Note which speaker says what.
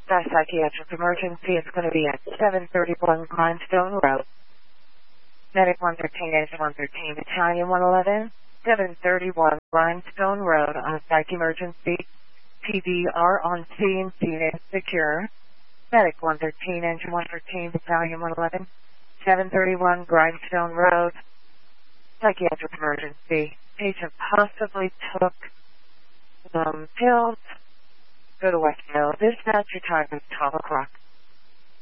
Speaker 1: The psychiatric emergency is going to be at 731 Grindstone Road. Medic 113, Engine 113, Battalion 111, 731 Grindstone Road on a psych emergency. PDR on scene, scene is secure. Medic 113, Engine 113, Battalion 111, 731 Grindstone Road. Psychiatric emergency. Patient possibly took some pills. Go to Westville. Dispatch, your time is 12 o'clock.